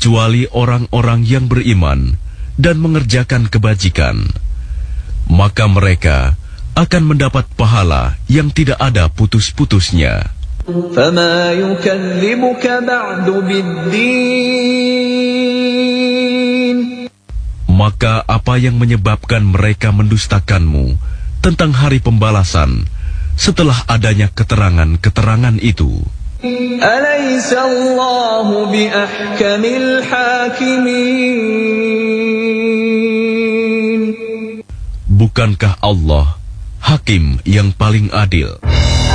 kecuali orang-orang yang beriman dan mengerjakan kebajikan, maka mereka akan mendapat pahala yang tidak ada putus-putusnya. فَمَا يُكَذِّبُكَ بَعْدُ بِالدِّينِ. Maka apa yang menyebabkan mereka mendustakanmu tentang hari pembalasan setelah adanya keterangan-keterangan itu? أَلَيْسَ اللَّهُ بِأَحْكَمِ الْحَاكِمِينَ. Bukankah Allah Hakim yang paling adil?